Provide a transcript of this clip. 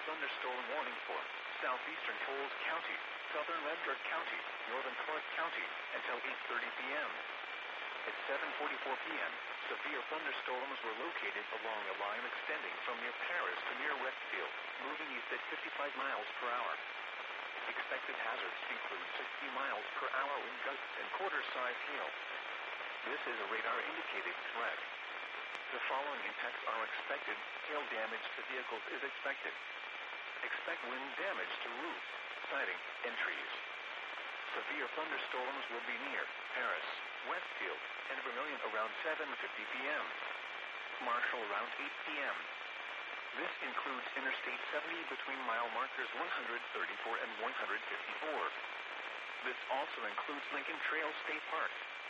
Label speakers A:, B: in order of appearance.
A: thunderstorm warning for southeastern Coles County, southern Ledford County, northern Clark County, until 8:30 p.m. At 7:44 p.m., severe thunderstorms were located along a line extending from near Paris to near Westfield, moving east at 55 miles per hour. Expected hazards include 60 miles per hour wind gusts and quarter-size hail. This is a radar-indicated threat. The following impacts are expected. Hail damage to vehicles is expected. Expect wind damage to roofs, siding, and trees. Severe thunderstorms will be near Paris, Westfield, and Vermilion around 7:50 p.m. Marshall around 8 p.m. This includes Interstate 70 between mile markers 134 and 154. This also includes Lincoln Trail State Park,